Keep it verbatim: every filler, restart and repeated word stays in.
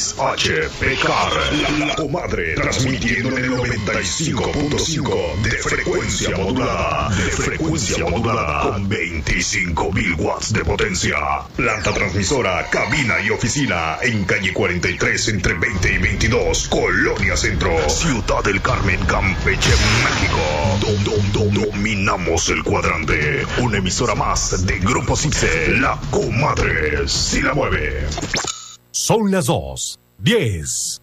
X H P C A R, la, la comadre, transmitiendo en el noventa y cinco punto cinco de frecuencia modulada, de frecuencia modulada, con veinticinco mil watts de potencia. Planta transmisora, cabina y oficina en calle cuarenta y tres entre veinte y veintidós, Colonia Centro, Ciudad del Carmen, Campeche, México. Dom, dom, dom, dominamos el cuadrante. Una emisora más de Grupo Cipse, la comadre si la mueve. Son las dos, diez.